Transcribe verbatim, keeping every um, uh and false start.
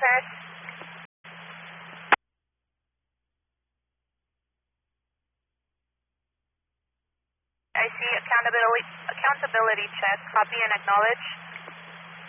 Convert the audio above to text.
Paris. I see accountability, accountability check, copy and acknowledge.